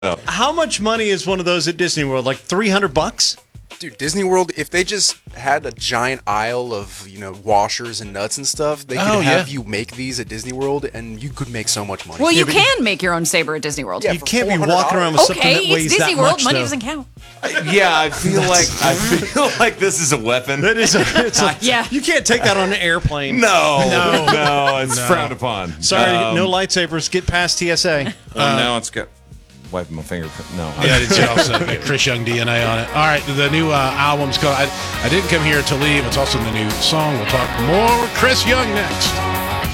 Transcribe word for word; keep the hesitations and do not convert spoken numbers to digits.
How much money is one of those at Disney World? Like three hundred bucks? Dude, Disney World, if they just had a giant aisle of, you know, washers and nuts and stuff, they could Oh, have yeah. you make these at Disney World, and you could make so much money. Well, you but- can make your own saber at Disney World. Yeah, You for can't be four hundred dollars. walking around with something Okay, that weighs it's Disney that World. much, Money though. doesn't count. Yeah, I feel like I feel like this is a weapon. That is a, it's a, Yeah. You can't take that on an airplane. No, no, no, it's No. frowned upon. Sorry, Um, no lightsabers. Get past T S A. Oh, now it's got wiping my finger. No. Yeah, it's also got Chris Young D N A on it. All right, the new uh, album's called I, I Didn't Come Here to Leave. It's also the new song. We'll talk more with Chris Young next.